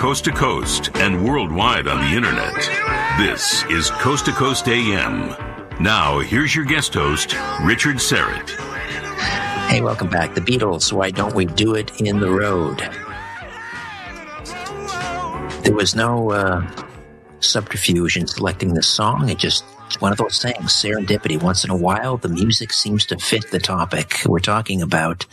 coast to coast and worldwide on the internet. This is Coast to Coast AM. Now, here's your guest host, Richard Syrett. Hey, welcome back. The Beatles, Why Don't We Do It in the Road? There was no subterfuge in selecting this song. It's one of those things, serendipity. Once in a while, the music seems to fit the topic. We're talking about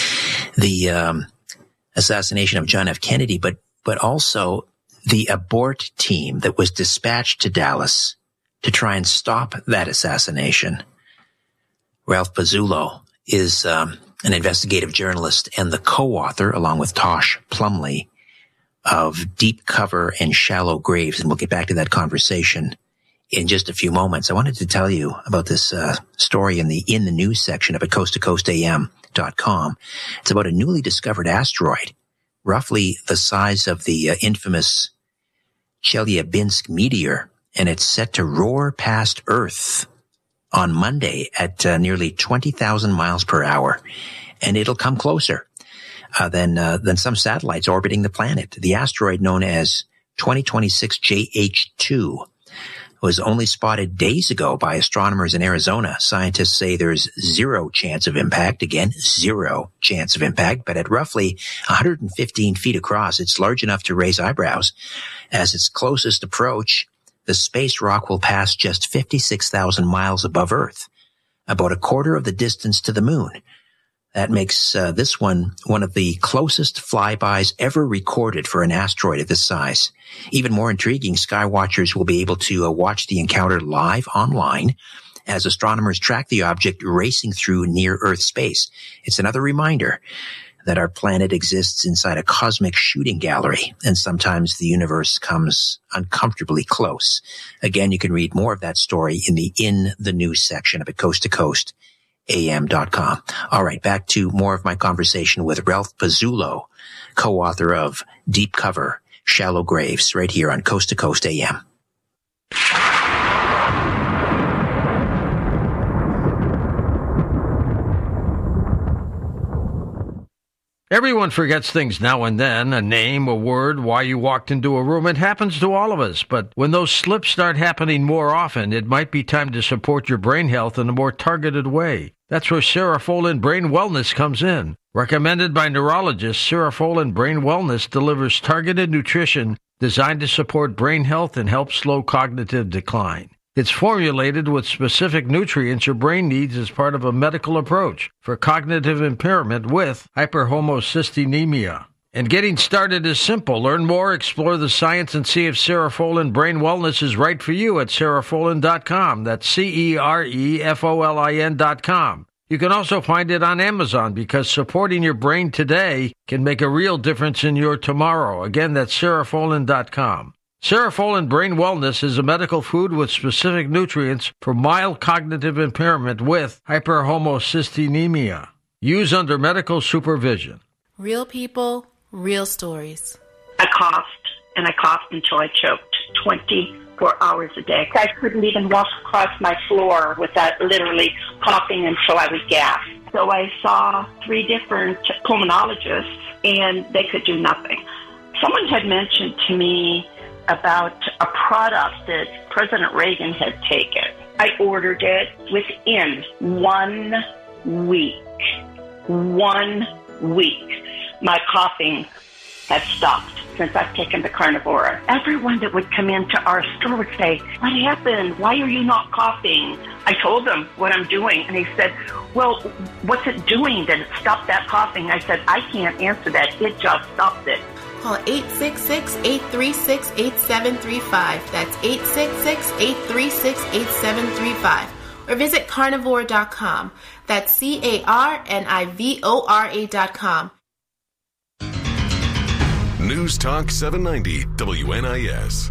the assassination of John F. Kennedy, but also the abort team that was dispatched to Dallas to try and stop that assassination. Ralph Pazulo is an investigative journalist and the co-author, along with Tosh Plumley, of Deep Cover and Shallow Graves. And we'll get back to that conversation in just a few moments. I wanted to tell you about this story in the news section of coasttocoastam.com. It's about a newly discovered asteroid, roughly the size of the infamous Chelyabinsk meteor, and it's set to roar past Earth on Monday at nearly 20,000 miles per hour, and it'll come closer than some satellites orbiting the planet. The asteroid, known as 2026 JH2, was only spotted days ago by astronomers in Arizona. Scientists say there's zero chance of impact. Again, zero chance of impact, but at roughly 115 feet across, it's large enough to raise eyebrows. As its closest approach, the space rock will pass just 56,000 miles above Earth, about a quarter of the distance to the moon. That makes this one of the closest flybys ever recorded for an asteroid of this size. Even more intriguing, skywatchers will be able to watch the encounter live online as astronomers track the object racing through near-Earth space. It's another reminder that our planet exists inside a cosmic shooting gallery, and sometimes the universe comes uncomfortably close. Again, you can read more of that story in the news section of coasttocoastam.com. All right, back to more of my conversation with Ralph Pazulo, co-author of Deep Cover, Shallow Graves, right here on Coast to Coast AM. Everyone forgets things now and then, a name, a word, why you walked into a room. It happens to all of us, but when those slips start happening more often, it might be time to support your brain health in a more targeted way. That's where Cerefolin Brain Wellness comes in. Recommended by neurologists, Cerefolin Brain Wellness delivers targeted nutrition designed to support brain health and help slow cognitive decline. It's formulated with specific nutrients your brain needs as part of a medical approach for cognitive impairment with hyperhomocystinemia. And getting started is simple. Learn more, explore the science, and see if Cerefolin Brain Wellness is right for you at Cerefolin.com. That's Cerefolin.com. You can also find it on Amazon because supporting your brain today can make a real difference in your tomorrow. Again, that's Cerefolin.com. Cerefolin Brain Wellness is a medical food with specific nutrients for mild cognitive impairment with hyperhomocystinemia. Use under medical supervision. Real people, real stories. I coughed until I choked 24 hours a day. I couldn't even walk across my floor without literally coughing until I would gasp. So I saw 3 different pulmonologists, and they could do nothing. Someone had mentioned to me about a product that President Reagan had taken. I ordered it within 1 week. 1 week. My coughing had stopped since I've taken the Carnivora. Everyone that would come into our store would say, "What happened? Why are you not coughing?" I told them what I'm doing, and they said, "Well, what's it doing that it stopped that coughing?" I said, "I can't answer that. It just stopped it." Call 866-836-8735. That's 866-836-8735. Or visit carnivore.com. That's CARNIVORA.com. News Talk 790 WNIS.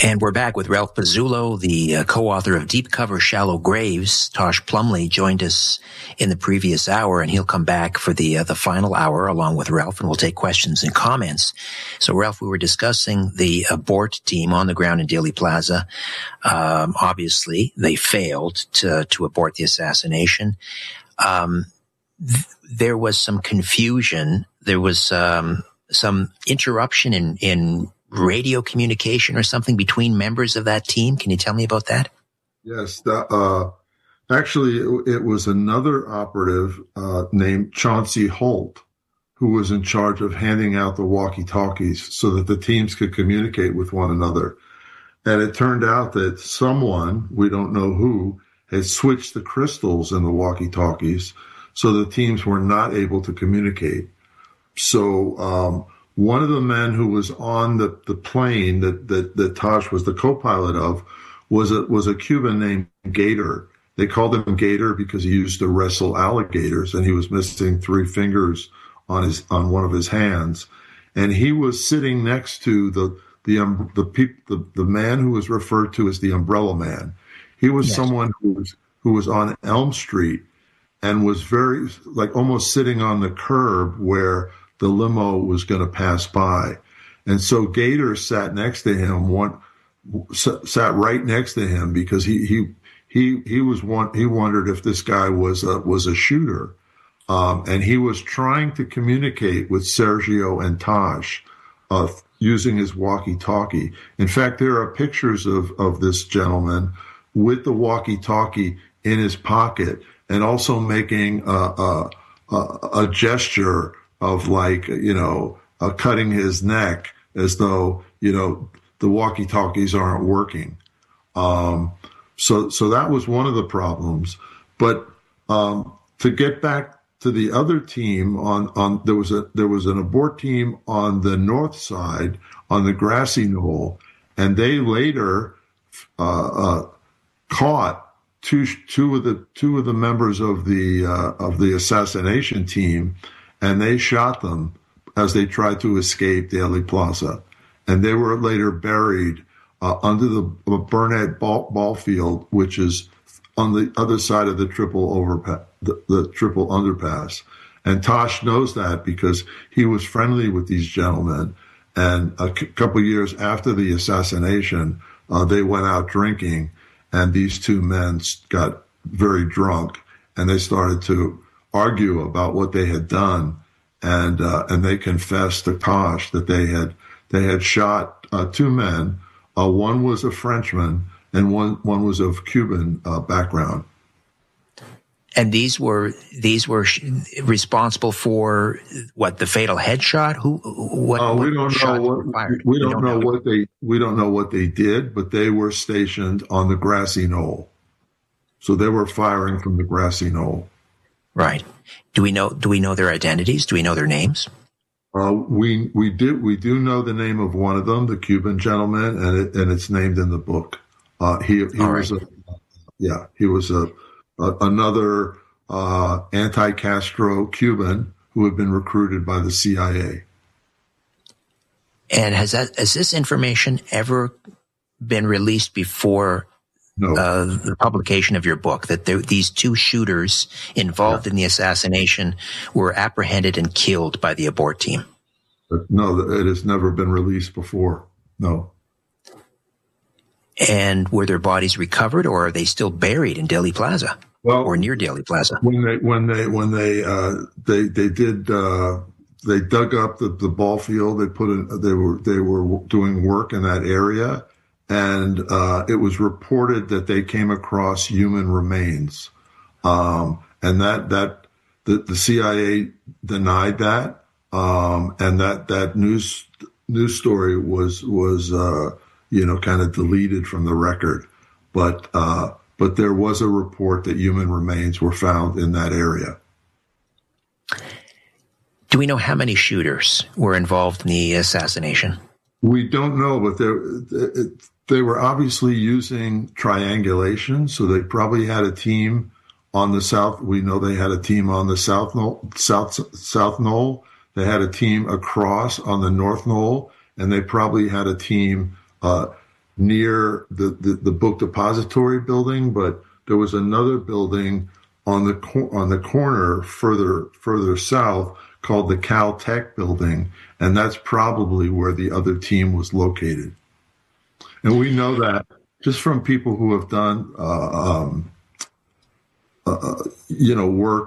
And we're back with Ralph Pizzullo, the co-author of Deep Cover, Shallow Graves. Tosh Plumley joined us in the previous hour, and he'll come back for the final hour along with Ralph, and we'll take questions and comments. So, Ralph, we were discussing the abort team on the ground in Dealey Plaza. Obviously, they failed to abort the assassination. There was some confusion. There was some interruption in radio communication or something between members of that team. Can you tell me about that? Yes. Actually, it was another operative named Chauncey Holt who was in charge of handing out the walkie-talkies so that the teams could communicate with one another. And it turned out that someone, we don't know who, had switched the crystals in the walkie-talkies so the teams were not able to communicate. So one of the men who was on the plane that Tosh was the co-pilot of was a Cuban named Gator. They called him Gator because he used to wrestle alligators, and he was missing 3 fingers on one of his hands. And he was sitting next to the man who was referred to as the Umbrella Man. He was someone who was on Elm Street and was very, like, almost sitting on the curb where the limo was going to pass by. And so Gator sat next to him, sat right next to him because he wondered if this guy was a shooter. And he was trying to communicate with Sergio and Tosh, using his walkie-talkie. In fact, there are pictures of this gentleman with the walkie-talkie in his pocket and also making a gesture of, like, cutting his neck as though, the walkie-talkies aren't working. So that was one of the problems. But to get back to the other team, there was an abort team on the north side on the grassy knoll, and they later caught two of the members of the assassination team, and they shot them as they tried to escape Dealey Plaza. And they were later buried under the Burnett ball field, which is on the other side of the triple underpass. And Tosh knows that because he was friendly with these gentlemen. And a couple of years after the assassination, they went out drinking, and these two men got very drunk, and they started to argue about what they had done. And they confessed to Tosh that they had shot 2 men. One was a Frenchman, and one was of Cuban background. And these were responsible for what, the fatal headshot? We don't know what they did, but they were stationed on the grassy knoll, so they were firing from the grassy knoll. Right. Do we know their identities? Do we know their names? We do know the name of one of them, the Cuban gentleman, and it's named in the book. He was another anti-Castro Cuban who had been recruited by the CIA. And has this information ever been released before? No. The publication of your book, that these 2 shooters involved in the assassination were apprehended and killed by the abort team? No, it has never been released before. No. And were their bodies recovered, or are they still buried in Dealey Plaza, or near Dealey Plaza? When they dug up the ball field, they were doing work in that area. And it was reported that they came across human remains, and that the CIA denied that, and that news story was kind of deleted from the record. But there was a report that human remains were found in that area. Do we know how many shooters were involved in the assassination? We don't know, but they were obviously using triangulation, so they probably had a team on the south. We know they had a team on the south knoll. They had a team across on the north knoll, and they probably had a team near the book depository building, but there was another building on the corner further south called the Caltech building, and that's probably where the other team was located. And we know that just from people who have done work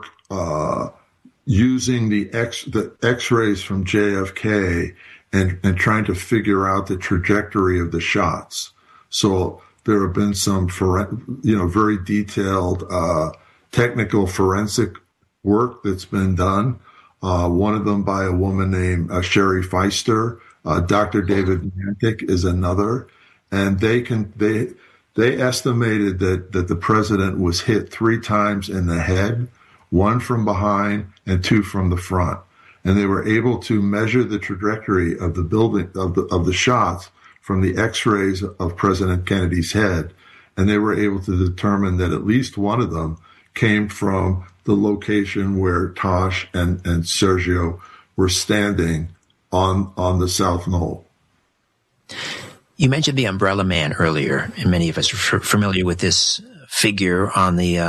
using the X-rays from JFK and trying to figure out the trajectory of the shots. So there have been some very detailed technical forensic work that's been done. One of them by a woman named Sherry Feister. Dr. David Mantic is another, and they estimated that the president was hit 3 times in the head, 1 from behind and 2 from the front, and they were able to measure the trajectory of the building of the shots from the X-rays of President Kennedy's head, and they were able to determine that at least one of them came from the location where Tosh and Sergio were standing on the South Knoll. You mentioned the Umbrella Man earlier, and many of us are familiar with this figure on the,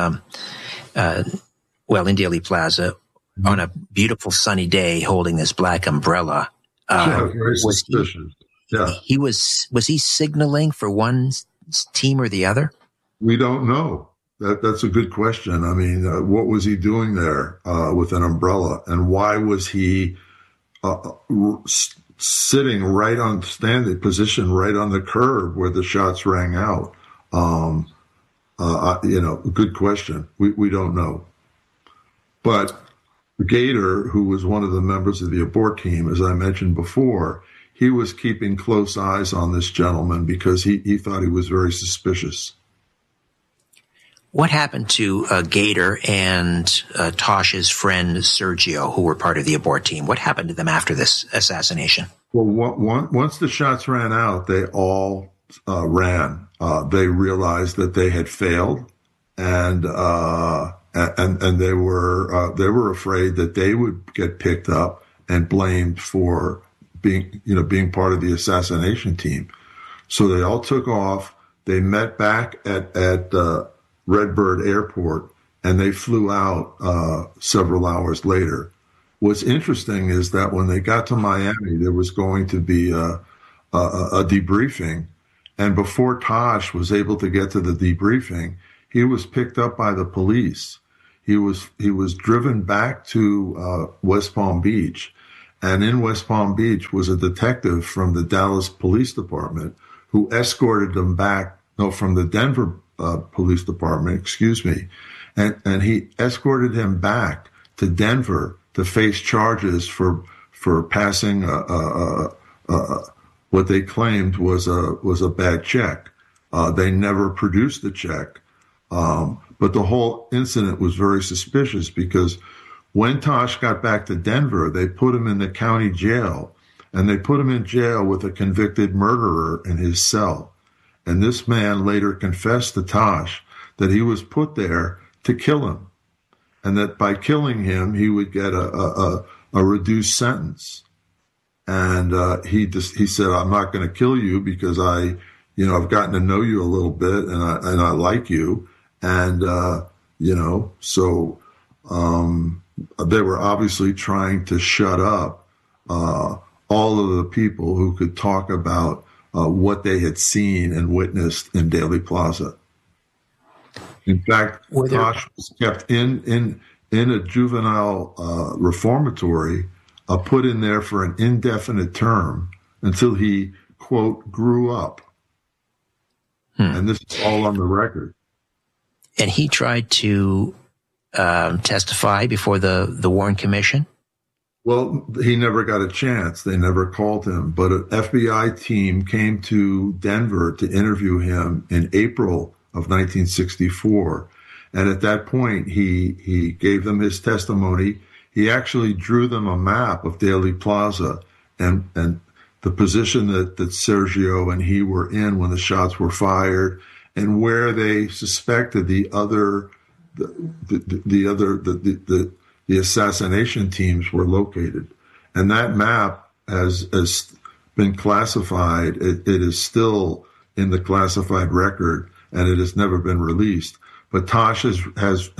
in Dealey Plaza on a beautiful sunny day holding this black umbrella. Very suspicious. Was he signaling for one team or the other? We don't know. That's a good question. I mean, what was he doing there with an umbrella, and why was he positioned right on the curb where the shots rang out? Good question. We don't know. But Gator, who was one of the members of the abort team, as I mentioned before, he was keeping close eyes on this gentleman because he thought he was very suspicious. What happened to Gator and Tosh's friend Sergio, who were part of the abort team? What happened to them after this assassination? Well, once the shots ran out, they all ran. They realized that they had failed, and they were afraid that they would get picked up and blamed for being part of the assassination team. So they all took off. They met back at Redbird Airport, and they flew out several hours later. What's interesting is that when they got to Miami, there was going to be a debriefing, and before Tosh was able to get to the debriefing, he was picked up by the police. He was driven back to West Palm Beach, and in West Palm Beach was a detective from the Dallas Police Department who escorted them back. No, from the Denver Police Department, excuse me, and he escorted him back to Denver to face charges for passing what they claimed was a bad check. They never produced the check, but the whole incident was very suspicious because when Tosh got back to Denver, they put him in the county jail, and they put him in jail with a convicted murderer in his cell. And this man later confessed to Tosh that he was put there to kill him, and that by killing him, he would get a reduced sentence. And he said, "I'm not going to kill you because I've gotten to know you a little bit, and I like you." And so they were obviously trying to shut up all of the people who could talk about what they had seen and witnessed in Dealey Plaza. In fact, Tosh was kept in a juvenile reformatory, put in there for an indefinite term until he, quote, grew up. And this is all on the record. And he tried to testify before the Warren Commission? Well, he never got a chance. They never called him. But an FBI team came to Denver to interview him in April of 1964. And at that point, he gave them his testimony. He actually drew them a map of Dealey Plaza and the position that Sergio and he were in when the shots were fired, and where they suspected the assassination teams were located. And that map has been classified. It is still in the classified record, and it has never been released. But Tosh has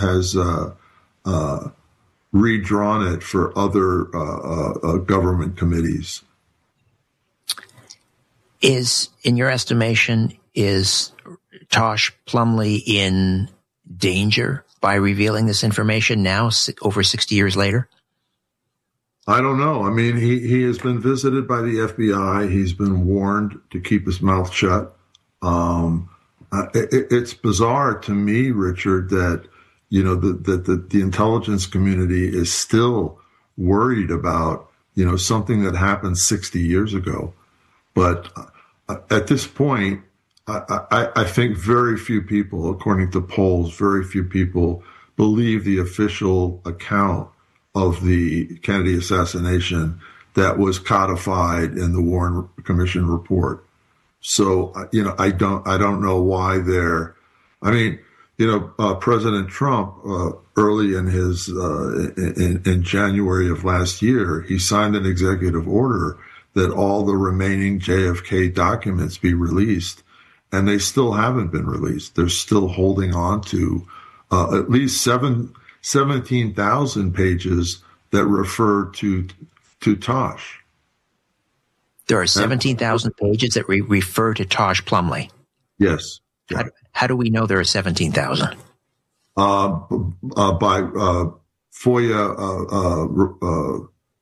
redrawn it for other government committees. In your estimation, is Tosh Plumlee in danger by revealing this information now, over 60 years later? I don't know. I mean, he has been visited by the FBI. He's been warned to keep his mouth shut. It's bizarre to me, Richard, that that the intelligence community is still worried about something that happened 60 years ago. But at this point, I think very few people, according to polls, very few people believe the official account of the Kennedy assassination that was codified in the Warren Commission report. So, I don't know why they're, President Trump, early in his, in January of last year, he signed an executive order that all the remaining JFK documents be released, and they still haven't been released. They're still holding on to at least 17,000 pages that refer to Tosh. There are 17,000 pages that refer to Tosh Plumlee. Yes. Yeah. How do we know there are 17,000? By FOIA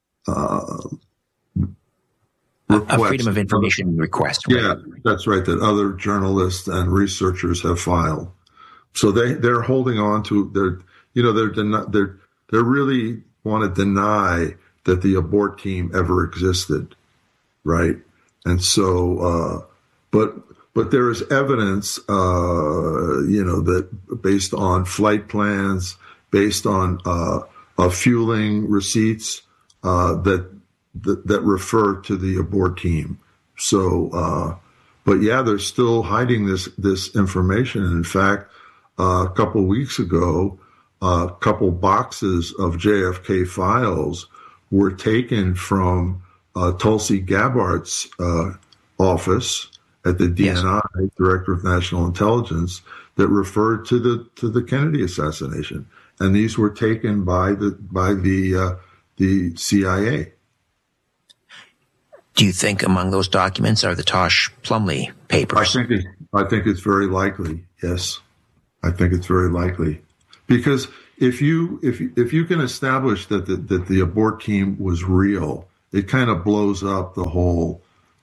a Freedom of Information request. Right? Yeah, that's right. That other journalists and researchers have filed. So they're holding on to they really want to deny that the abort team ever existed, right? And so, but there is evidence, that based on flight plans, based on fueling receipts, that refer to the abort team. So, but yeah, they're still hiding this information. And in fact, a couple of weeks ago, a couple boxes of JFK files were taken from Tulsi Gabbard's office at the DNI, yes, Director of National Intelligence, that referred to the Kennedy assassination, and these were taken by the CIA. Do you think among those documents are the Tosh Plumlee papers? I think it's very likely. Yes, I think it's very likely, because if you can establish that the abort team was real, it kind of blows up the whole,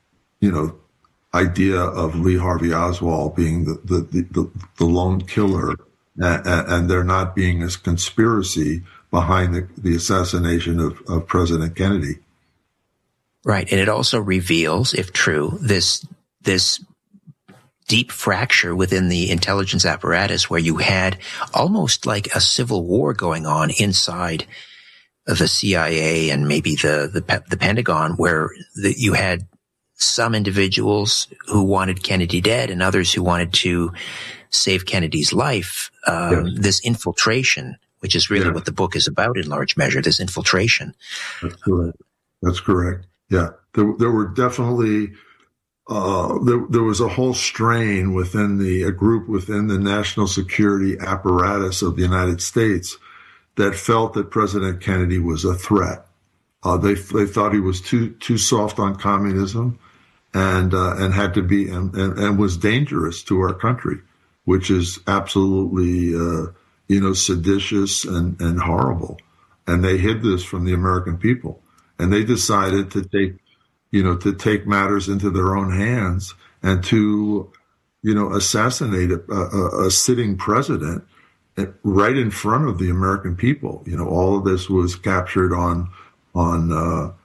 idea of Lee Harvey Oswald being the lone killer, and there not being a conspiracy behind the assassination of President Kennedy. Right, and it also reveals, if true, this deep fracture within the intelligence apparatus, where you had almost like a civil war going on inside of the CIA and maybe the Pentagon, where you had some individuals who wanted Kennedy dead and others who wanted to save Kennedy's life. Yes. This infiltration, which is really what the book is about in large measure, this infiltration. That's correct. Yeah, there were definitely there was a whole strain within a group within the national security apparatus of the United States that felt that President Kennedy was a threat. They thought he was too soft on communism, and had to be and was dangerous to our country, which is absolutely seditious and horrible. And they hid this from the American people. And they decided to take matters into their own hands and to, assassinate a sitting president right in front of the American people. All of this was captured on home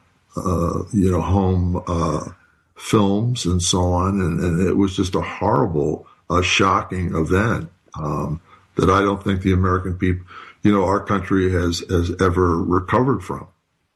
films and so on, and it was just a horrible, shocking event that I don't think the American people, our country has ever recovered from.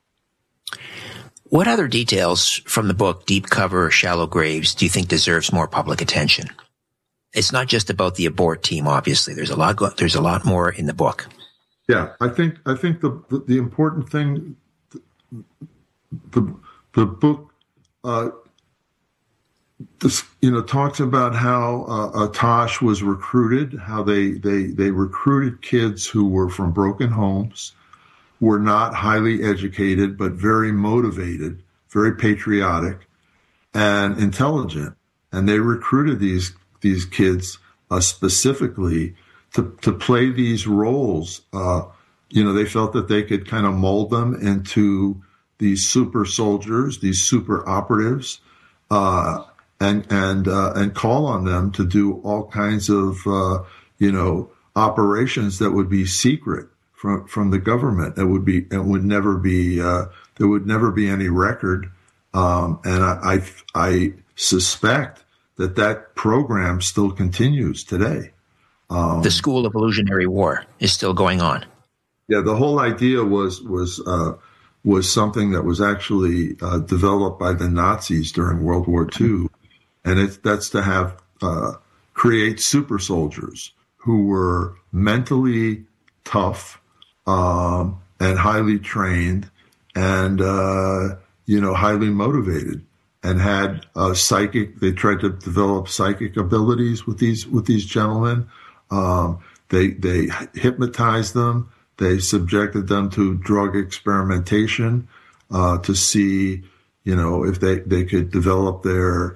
What other details from the book, Deep Cover, Shallow Graves, do you think deserves more public attention? It's not just about the abort team, obviously. There's a lot more in the book. Yeah, I think the important thing, the book this, talks about how Tosh was recruited, how they recruited kids who were from broken homes, were not highly educated, but very motivated, very patriotic and intelligent. And they recruited these kids specifically to play these roles. They felt that they could kind of mold them into these super soldiers, these super operatives, and call on them to do all kinds of operations that would be secret from the government. There would never be any record. And I suspect that program still continues today. The School of Illusionary War is still going on. Yeah, the whole idea was something that was actually developed by the Nazis during World War II, and that's to have create super soldiers who were mentally tough and highly trained and highly motivated, and had psychic. They tried to develop psychic abilities with these gentlemen. They hypnotized them. They subjected them to drug experimentation to see, if they could develop their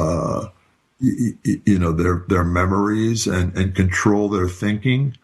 memories and control their thinking.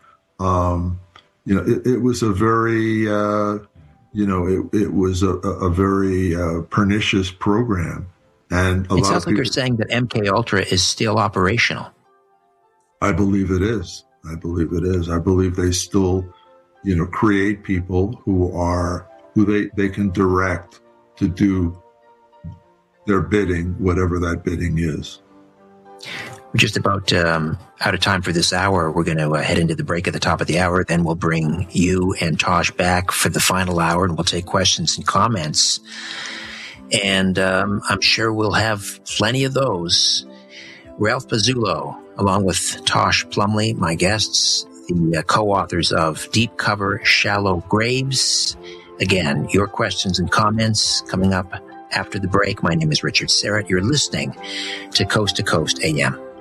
It was a very it was a very pernicious program, and it sounds like you're saying that MK Ultra is still operational. I believe it is. I believe they still, create people who they can direct to do their bidding, whatever that bidding is. We're just about out of time for this hour. We're going to head into the break at the top of the hour. Then we'll bring you and Tosh back for the final hour, and we'll take questions and comments. And I'm sure we'll have plenty of those. Ralph Pazulo, along with Tosh Plumley, my guests, the co-authors of Deep Cover, Shallow Graves. Again, your questions and comments coming up after the break. My name is Richard Syrett. You're listening to Coast AM.